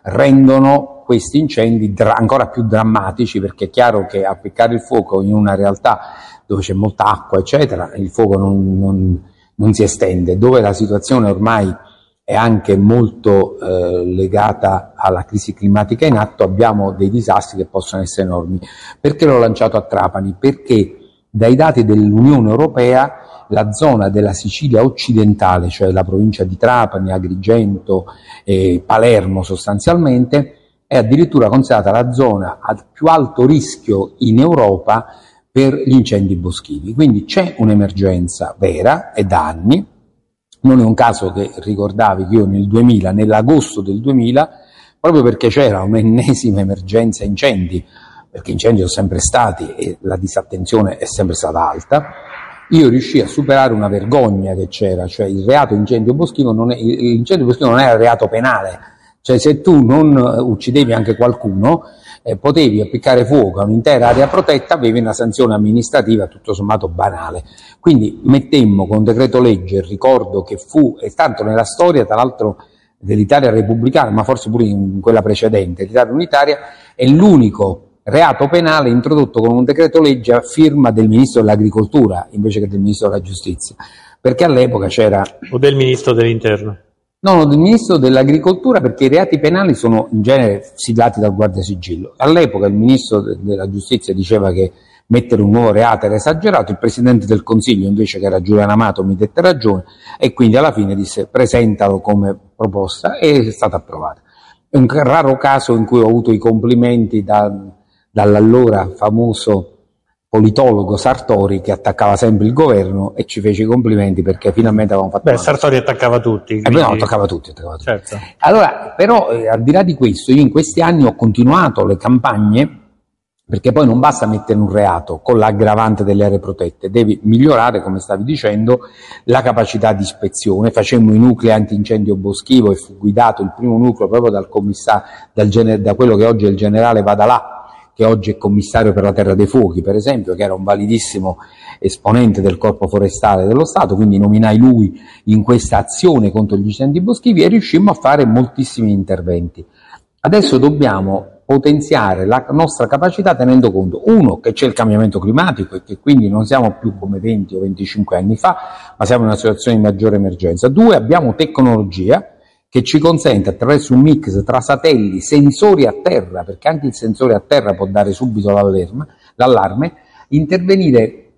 rendono questi incendi dra- ancora più drammatici, perché è chiaro che appiccare il fuoco in una realtà dove c'è molta acqua, eccetera, il fuoco non, non, non si estende, dove la situazione ormai è anche molto eh, legata alla crisi climatica in atto, abbiamo dei disastri che possono essere enormi. Perché l'ho lanciato a Trapani? Perché dai dati dell'Unione Europea la zona della Sicilia occidentale, cioè la provincia di Trapani, Agrigento e Palermo sostanzialmente, è addirittura considerata la zona a più alto rischio in Europa per gli incendi boschivi. Quindi c'è un'emergenza vera, e da anni. Non è un caso che ricordavi che io nel duemila, nell'agosto del duemila, proprio perché c'era un'ennesima emergenza incendi, perché incendi sono sempre stati e la disattenzione è sempre stata alta, io riuscii a superare una vergogna che c'era, cioè il reato incendio boschivo non è, l'incendio boschivo non era reato penale, cioè se tu non uccidevi anche qualcuno, eh, potevi appiccare fuoco a un'intera area protetta, avevi una sanzione amministrativa tutto sommato banale. Quindi mettemmo con decreto legge, ricordo che fu, e tanto nella storia tra l'altro dell'Italia repubblicana, ma forse pure in quella precedente, l'Italia unitaria, è l'unico reato penale introdotto con un decreto legge a firma del Ministro dell'Agricoltura invece che del Ministro della Giustizia, perché all'epoca c'era... O del Ministro dell'Interno? No, no, del Ministro dell'Agricoltura, perché i reati penali sono in genere siglati dal Guardasigillo. All'epoca il Ministro della Giustizia diceva che mettere un nuovo reato era esagerato, il Presidente del Consiglio invece, che era Giuliano Amato, mi dette ragione, e quindi alla fine disse presentalo come proposta, e è stata approvata. È un raro caso in cui ho avuto i complimenti da, dall'allora famoso politologo Sartori, che attaccava sempre il governo e ci fece i complimenti perché finalmente avevamo fatto... Beh, Sartori attaccava tutti. Quindi... Eh, no, attaccava tutti, attaccava tutti. Certo. Allora, però, eh, al di là di questo, io in questi anni ho continuato le campagne, perché poi non basta mettere un reato con l'aggravante delle aree protette, devi migliorare, come stavi dicendo, la capacità di ispezione. Facemmo i nuclei antincendio boschivo e fu guidato il primo nucleo proprio dal commissario, dal gener- da quello che oggi è il generale Vadalà, che oggi è commissario per la Terra dei Fuochi, per esempio, che era un validissimo esponente del Corpo Forestale dello Stato, quindi nominai lui in questa azione contro gli incendi boschivi e riuscimmo a fare moltissimi interventi. Adesso dobbiamo potenziare la nostra capacità tenendo conto, uno, che c'è il cambiamento climatico e che quindi non siamo più come venti o venticinque anni fa, ma siamo in una situazione di maggiore emergenza. Due, abbiamo tecnologia che ci consente, attraverso un mix tra satelliti, sensori a terra, perché anche il sensore a terra può dare subito l'allarme, l'allarme intervenire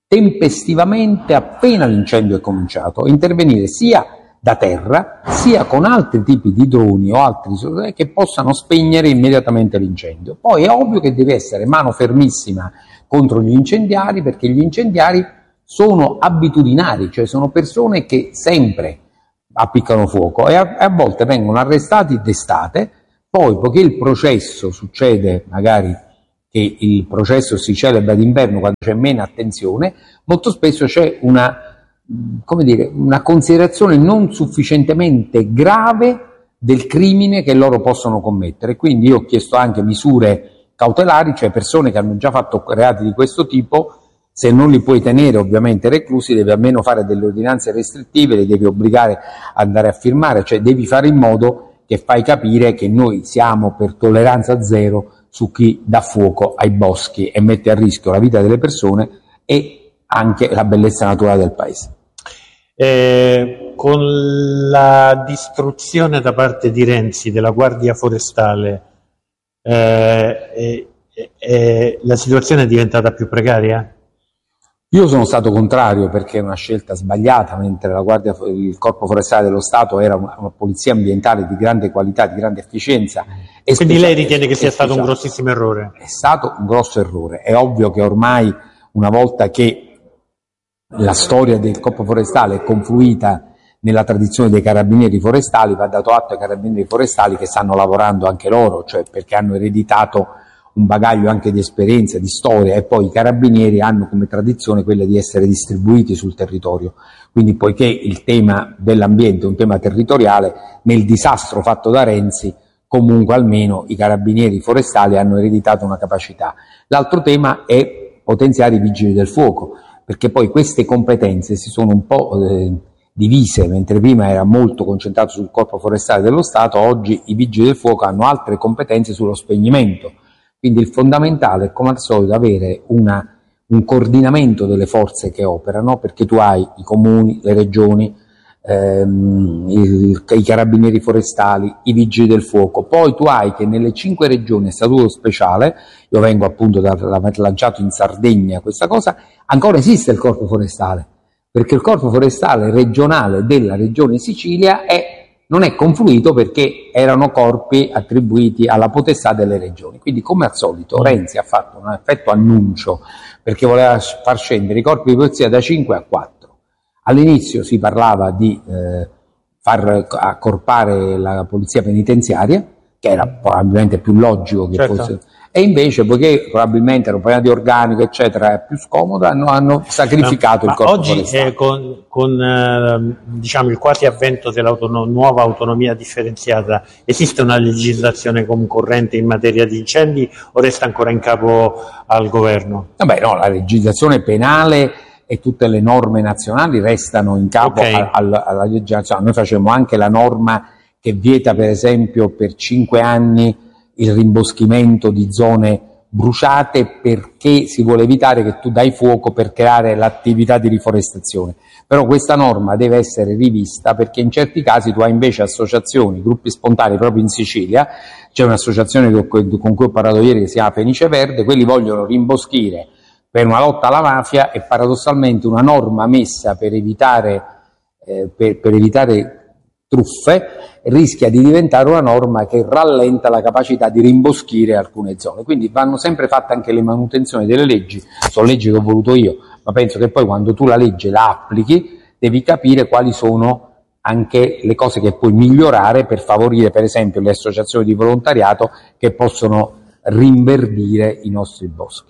tempestivamente appena l'incendio è cominciato, intervenire sia da terra sia con altri tipi di droni o altri che possano spegnere immediatamente l'incendio. Poi è ovvio che deve essere mano fermissima contro gli incendiari, perché gli incendiari sono abitudinari, cioè sono persone che sempre appiccano fuoco e a, a volte vengono arrestati d'estate. Poi, poiché il processo succede magari che il processo si celebra d'inverno quando c'è meno attenzione, molto spesso c'è una, come dire, una considerazione non sufficientemente grave del crimine che loro possono commettere. Quindi io ho chiesto anche misure cautelari, cioè persone che hanno già fatto reati di questo tipo, se non li puoi tenere ovviamente reclusi, devi almeno fare delle ordinanze restrittive, li devi obbligare ad andare a firmare, cioè devi fare in modo che fai capire che noi siamo per tolleranza zero su chi dà fuoco ai boschi e mette a rischio la vita delle persone e anche la bellezza naturale del paese. Eh, con la distruzione da parte di Renzi della Guardia Forestale, eh, eh, eh, la situazione è diventata più precaria? Io sono stato contrario perché è una scelta sbagliata, mentre la Guardia, il Corpo Forestale dello Stato era una, una polizia ambientale di grande qualità, di grande efficienza. E quindi lei ritiene che sia stato un grossissimo errore? È stato un grosso errore. È ovvio che ormai, una volta che la storia del Corpo Forestale è confluita nella tradizione dei carabinieri forestali, va dato atto ai carabinieri forestali che stanno lavorando anche loro, cioè perché hanno ereditato un bagaglio anche di esperienza, di storia, e poi i carabinieri hanno come tradizione quella di essere distribuiti sul territorio. Quindi, poiché il tema dell'ambiente è un tema territoriale, nel disastro fatto da Renzi comunque almeno i carabinieri forestali hanno ereditato una capacità. L'altro tema è potenziare i vigili del fuoco, perché poi queste competenze si sono un po' eh, divise, mentre prima era molto concentrato sul Corpo Forestale dello Stato, oggi i vigili del fuoco hanno altre competenze sullo spegnimento. Quindi il fondamentale è, come al solito, avere una, un coordinamento delle forze che operano, perché tu hai i comuni, le regioni, ehm, il, i carabinieri forestali, i vigili del fuoco. Poi tu hai che nelle cinque regioni a statuto speciale, io vengo appunto da aver lanciato in Sardegna questa cosa, ancora esiste il Corpo Forestale, perché il Corpo Forestale regionale della regione Sicilia è non è confluito perché erano corpi attribuiti alla potestà delle regioni. Quindi, come al solito, Renzi ha fatto un effetto annuncio perché voleva far scendere i corpi di polizia da cinque a quattro. All'inizio si parlava di eh, far accorpare la polizia penitenziaria, che era probabilmente più logico che certo. fosse, e invece, poiché probabilmente era un problema di organico eccetera, è più scomodo, hanno, hanno sacrificato ma, il corpo oggi forestale. eh, con, con eh, diciamo il quasi avvento della nuova autonomia differenziata, esiste una legislazione concorrente in materia di incendi o resta ancora in capo al governo? Vabbè, no, la legislazione penale e tutte le norme nazionali restano in capo okay. a, a, alla legislazione. Noi facciamo anche la norma che vieta, per esempio, per cinque anni il rimboschimento di zone bruciate, perché si vuole evitare che tu dai fuoco per creare l'attività di riforestazione. Però questa norma deve essere rivista, perché in certi casi tu hai invece associazioni, gruppi spontanei, proprio in Sicilia c'è un'associazione con cui ho parlato ieri che si chiama Fenice Verde, quelli vogliono rimboschire per una lotta alla mafia e paradossalmente una norma messa per evitare, eh, per, per evitare truffe rischia di diventare una norma che rallenta la capacità di rimboschire alcune zone. Quindi vanno sempre fatte anche le manutenzioni delle leggi, sono leggi che ho voluto io, ma penso che poi quando tu la legge la applichi devi capire quali sono anche le cose che puoi migliorare per favorire, per esempio, le associazioni di volontariato che possono rinverdire i nostri boschi.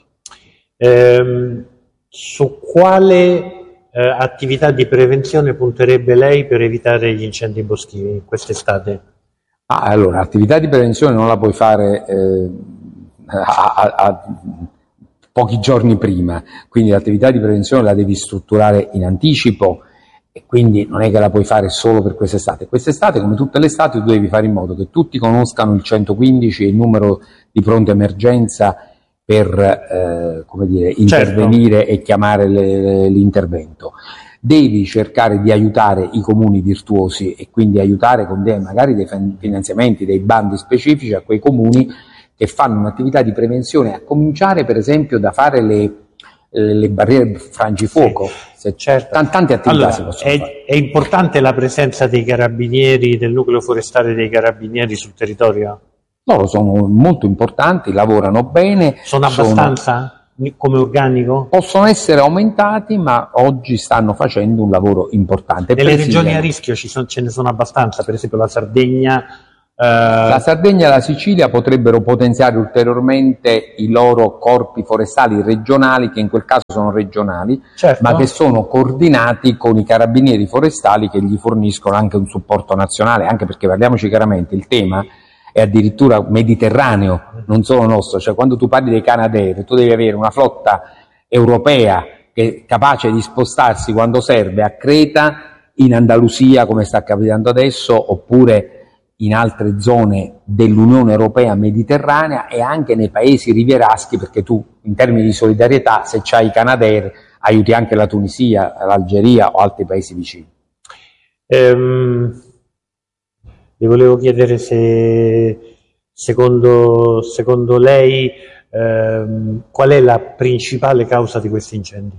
Eh, su quale Eh, attività di prevenzione punterebbe lei per evitare gli incendi boschivi quest'estate? Ah, allora, attività di prevenzione non la puoi fare eh, a, a, a pochi giorni prima, quindi l'attività di prevenzione la devi strutturare in anticipo e quindi non è che la puoi fare solo per quest'estate. Quest'estate, come tutte le estate, tu devi fare in modo che tutti conoscano il centoquindici e il numero di pronta emergenza per eh, come dire, intervenire certo. e chiamare le, le, l'intervento. Devi cercare di aiutare i comuni virtuosi e quindi aiutare con dei, magari dei finanziamenti, dei bandi specifici a quei comuni che fanno un'attività di prevenzione, a cominciare per esempio da fare le, le, le barriere frangifuoco, sì, certo. T- tante attività allora, si possono è, fare. È importante la presenza dei carabinieri, del nucleo forestale dei carabinieri sul territorio? Loro sono molto importanti, lavorano bene. Sono abbastanza sono, come organico? Possono essere aumentati, ma oggi stanno facendo un lavoro importante. Nelle regioni a rischio ci sono, ce ne sono abbastanza, per esempio la Sardegna. La Sardegna e la Sicilia potrebbero potenziare ulteriormente i loro corpi forestali regionali, che in quel caso sono regionali, certo, ma che sono coordinati con i carabinieri forestali che gli forniscono anche un supporto nazionale, anche perché, parliamoci chiaramente, il tema è addirittura mediterraneo, non solo nostro. Cioè, quando tu parli dei Canadair, tu devi avere una flotta europea che è capace di spostarsi quando serve a Creta, in Andalusia, come sta capitando adesso, oppure in altre zone dell'Unione Europea mediterranea e anche nei paesi rivieraschi, perché tu in termini di solidarietà, se c'hai i Canadair, aiuti anche la Tunisia, l'Algeria o altri paesi vicini. Ehm, vi volevo chiedere se secondo, secondo lei ehm, qual è la principale causa di questi incendi?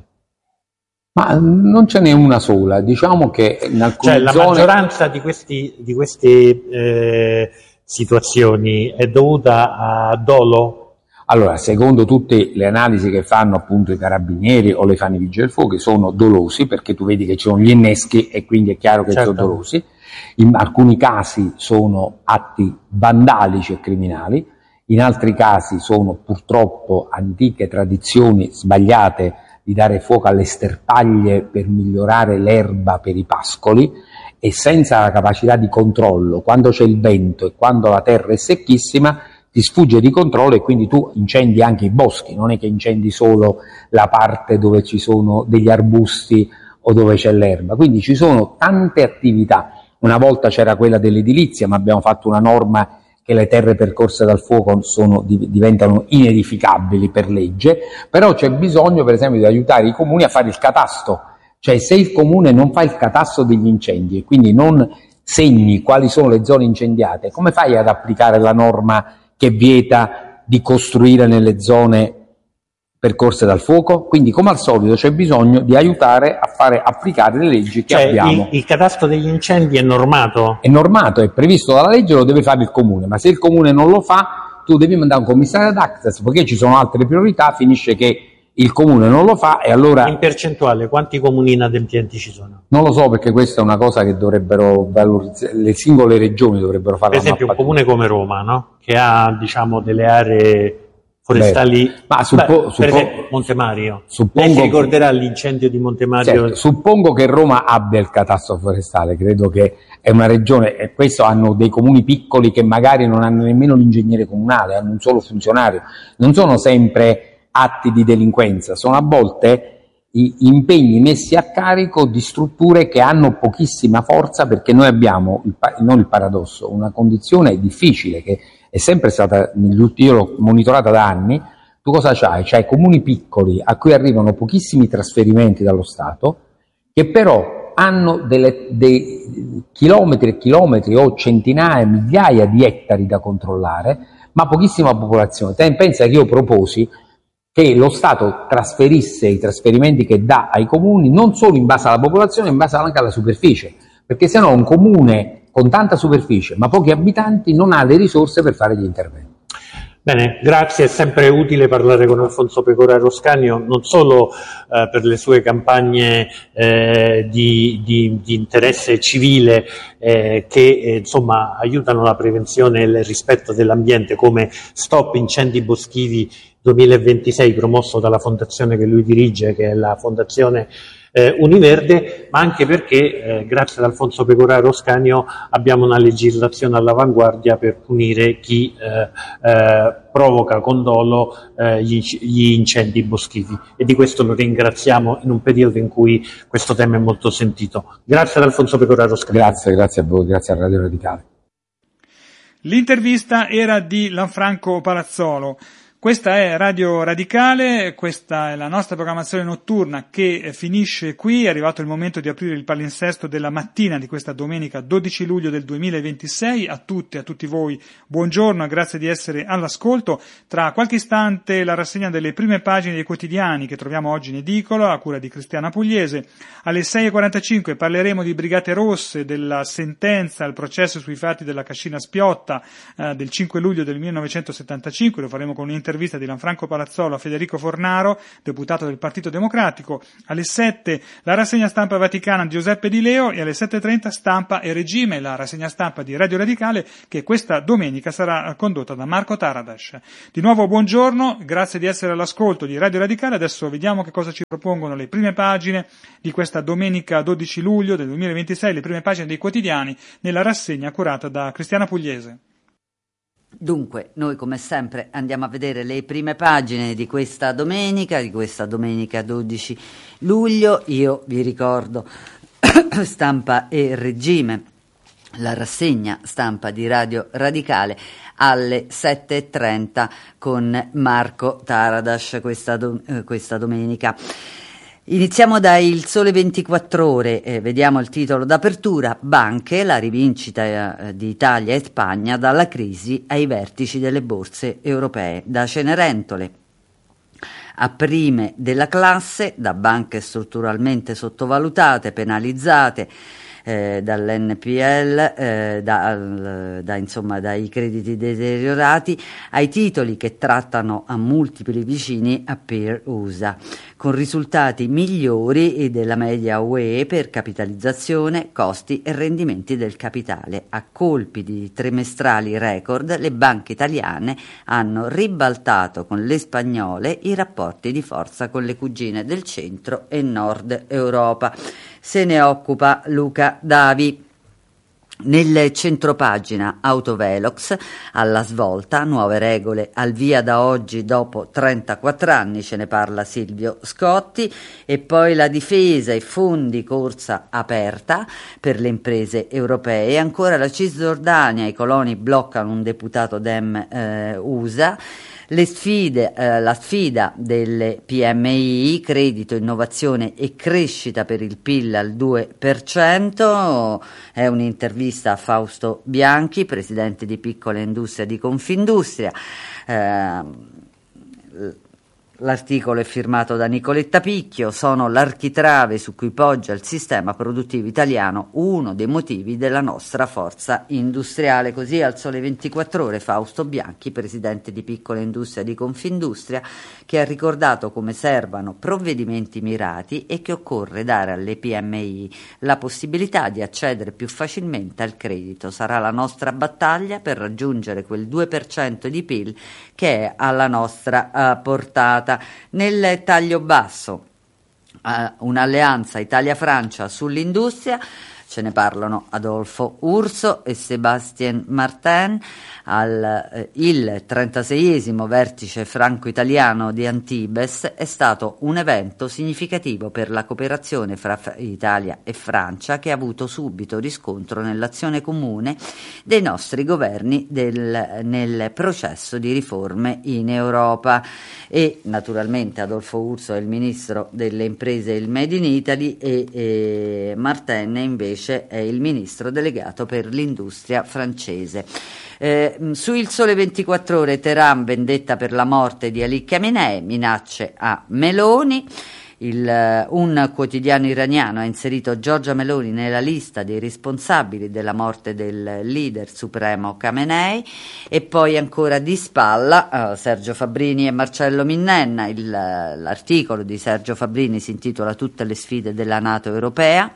Ma non ce n'è una sola, diciamo che in alcune cioè, la zone... maggioranza di, questi, di queste eh, situazioni è dovuta a dolo? Allora, secondo tutte le analisi che fanno appunto i carabinieri o le fanno i vigili del fuoco, sono dolosi, perché tu vedi che ci sono gli inneschi e quindi è chiaro che certo. sono dolosi. In alcuni casi sono atti vandalici e criminali, in altri casi sono purtroppo antiche tradizioni sbagliate di dare fuoco alle sterpaglie per migliorare l'erba per i pascoli, e senza la capacità di controllo, quando c'è il vento e quando la terra è secchissima, ti sfugge di controllo e quindi tu incendi anche i boschi, non è che incendi solo la parte dove ci sono degli arbusti o dove c'è l'erba. Quindi ci sono tante attività. Una volta c'era quella dell'edilizia, ma abbiamo fatto una norma che le terre percorse dal fuoco sono, diventano inedificabili per legge, però c'è bisogno per esempio di aiutare i comuni a fare il catasto, cioè se il comune non fa il catasto degli incendi e quindi non segni quali sono le zone incendiate, come fai ad applicare la norma che vieta di costruire nelle zone percorse dal fuoco? Quindi, come al solito, c'è bisogno di aiutare a fare applicare le leggi che cioè, abbiamo. Il, il catasto degli incendi è normato? È normato, è previsto dalla legge, lo deve fare il comune, ma se il comune non lo fa, tu devi mandare un commissario ad access, perché ci sono altre priorità, finisce che il comune non lo fa e allora... In percentuale, quanti comuni inadempienti ci sono? Non lo so, perché questa è una cosa che dovrebbero valorizzare, le singole regioni dovrebbero fare. Per esempio un comune come Roma, no? Che ha, diciamo, delle aree forestali, beh, ma suppo, beh, suppo, per esempio Montemario, suppongo, lei si ricorderà l'incendio di Montemario? Certo, suppongo che Roma abbia il catasto forestale, credo che è una regione, e questo hanno dei comuni piccoli che magari non hanno nemmeno l'ingegnere comunale, hanno un solo funzionario, non sono sempre atti di delinquenza, sono a volte i impegni messi a carico di strutture che hanno pochissima forza, perché noi abbiamo, il, non il paradosso, una condizione difficile che è sempre stata, negli ultimi, io l'ho monitorata da anni. Tu cosa c'hai? C'hai comuni piccoli a cui arrivano pochissimi trasferimenti dallo Stato, che però hanno delle, dei chilometri e chilometri o centinaia, migliaia di ettari da controllare, ma pochissima popolazione. Te pensa che io proposi che lo Stato trasferisse i trasferimenti che dà ai comuni non solo in base alla popolazione, ma in base anche alla superficie, perché sennò un comune con tanta superficie ma pochi abitanti non ha le risorse per fare gli interventi. Bene, grazie, è sempre utile parlare con Alfonso Pecoraro Scanio, non solo eh, per le sue campagne eh, di, di, di interesse civile eh, che eh, insomma aiutano la prevenzione e il rispetto dell'ambiente, come Stop Incendi Boschivi duemilaventisei, promosso dalla fondazione che lui dirige, che è la Fondazione Eh, Univerde, ma anche perché eh, grazie ad Alfonso Pecoraro Scanio abbiamo una legislazione all'avanguardia per punire chi eh, eh, provoca con dolo eh, gli, gli incendi boschivi, e di questo lo ringraziamo in un periodo in cui questo tema è molto sentito. Grazie ad Alfonso Pecoraro Scanio. Grazie, grazie a voi, grazie a Radio Radicale. L'intervista era di Lanfranco Palazzolo. Questa è Radio Radicale, questa è la nostra programmazione notturna che finisce qui. È arrivato il momento di aprire il palinsesto della mattina di questa domenica dodici luglio del duemilaventisei. A tutti, a tutti voi, buongiorno e grazie di essere all'ascolto. Tra qualche istante la rassegna delle prime pagine dei quotidiani che troviamo oggi in edicola, a cura di Cristiana Pugliese. Alle sei e quarantacinque parleremo di Brigate Rosse, della sentenza al processo sui fatti della Cascina Spiotta eh, del cinque luglio del millenovecentosettantacinque. Lo faremo con un'intervista di Lanfranco Palazzolo a Federico Fornaro, deputato del Partito Democratico. Alle sette la rassegna stampa vaticana di Giuseppe Di Leo e alle sette e trenta Stampa e Regime, la rassegna stampa di Radio Radicale che questa domenica sarà condotta da Marco Taradas. Di nuovo buongiorno, grazie di essere all'ascolto di Radio Radicale. Adesso vediamo che cosa ci propongono le prime pagine di questa domenica dodici luglio del duemilaventisei, le prime pagine dei quotidiani nella rassegna curata da Cristiana Pugliese. Dunque, noi come sempre andiamo a vedere le prime pagine di questa domenica, di questa domenica dodici luglio. Io vi ricordo Stampa e Regime, la rassegna stampa di Radio Radicale alle sette e trenta con Marco Taradas questa, do- eh, questa domenica. Iniziamo da Il Sole ventiquattro Ore, eh, vediamo il titolo d'apertura: banche, la rivincita eh, di Italia e Spagna dalla crisi ai vertici delle borse europee. Da Cenerentole a prime della classe, da banche strutturalmente sottovalutate, penalizzate eh, dall'N P L, eh, da, da, insomma, dai crediti deteriorati, ai titoli che trattano a multipli vicini a peer U S A, con risultati migliori della media U E per capitalizzazione, costi e rendimenti del capitale. A colpi di trimestrali record, le banche italiane hanno ribaltato con le spagnole i rapporti di forza con le cugine del centro e nord Europa. Se ne occupa Luca Davi. Nel centropagina Autovelox, alla svolta, nuove regole al via da oggi dopo trentaquattro anni, ce ne parla Silvio Scotti. E poi la difesa e fondi, corsa aperta per le imprese europee. Ancora la Cisgiordania, i coloni bloccano un deputato Dem eh, U S A. Le sfide, eh, la sfida delle P M I, credito, innovazione e crescita per il P I L al due per cento, è un'intervista a Fausto Bianchi, presidente di Piccola Industria di Confindustria. Eh, L'articolo è firmato da Nicoletta Picchio. Sono l'architrave su cui poggia il sistema produttivo italiano, uno dei motivi della nostra forza industriale. Così al Sole ventiquattro Ore Fausto Bianchi, presidente di Piccola Industria di Confindustria, che ha ricordato come servano provvedimenti mirati e che occorre dare alle P M I la possibilità di accedere più facilmente al credito. Sarà la nostra battaglia per raggiungere quel due per cento di P I L che è alla nostra uh, portata. Nel taglio basso, uh, un'alleanza Italia-Francia sull'industria, ce ne parlano Adolfo Urso e Sébastien Martin. Al, eh, il trentaseiesimo vertice franco-italiano di Antibes è stato un evento significativo per la cooperazione fra Italia e Francia, che ha avuto subito riscontro nell'azione comune dei nostri governi del, nel processo di riforme in Europa. E naturalmente Adolfo Urso è il ministro delle imprese e il Made in Italy e, e Martin invece è il ministro delegato per l'industria francese. Eh, su Il Sole ventiquattro Ore, Teheran, vendetta per la morte di Ali Khamenei, minacce a Meloni. Il, un quotidiano iraniano ha inserito Giorgia Meloni nella lista dei responsabili della morte del leader supremo Khamenei. E poi ancora di spalla uh, Sergio Fabbrini e Marcello Minnenna. Il, l'articolo di Sergio Fabbrini si intitola Tutte le sfide della NATO europea.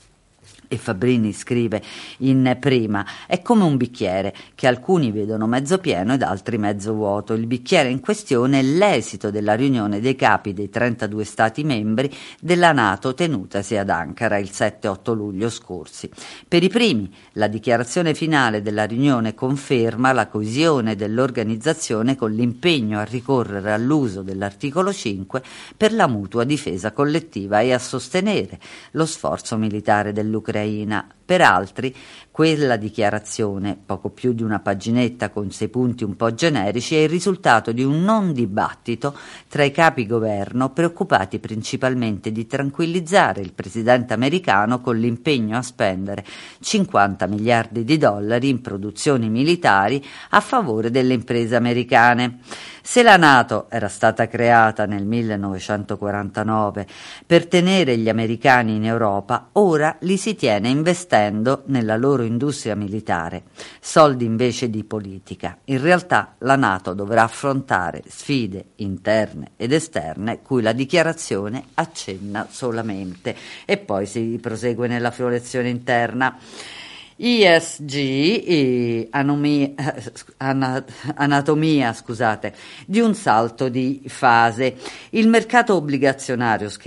E Fabbrini scrive in prima: è come un bicchiere che alcuni vedono mezzo pieno ed altri mezzo vuoto. Il bicchiere in questione è l'esito della riunione dei capi dei trentadue stati membri della NATO tenutasi ad Ankara il sette otto luglio scorsi. Per i primi, la dichiarazione finale della riunione conferma la coesione dell'organizzazione con l'impegno a ricorrere all'uso dell'articolo cinque per la mutua difesa collettiva e a sostenere lo sforzo militare dell'Ucraina. Ucraina. Per altri, quella dichiarazione, poco più di una paginetta con sei punti un po' generici, è il risultato di un non dibattito tra i capi governo preoccupati principalmente di tranquillizzare il presidente americano con l'impegno a spendere cinquanta miliardi di dollari in produzioni militari a favore delle imprese americane. Se la NATO era stata creata nel millenovecentoquarantanove per tenere gli americani in Europa, ora li si tiene investendo nella loro industria militare, soldi invece di politica. In realtà la NATO dovrà affrontare sfide interne ed esterne cui la dichiarazione accenna solamente. E poi si prosegue nella florazione interna. E S G, anomia, anatomia scusate, di un salto di fase. Il mercato obbligazionario,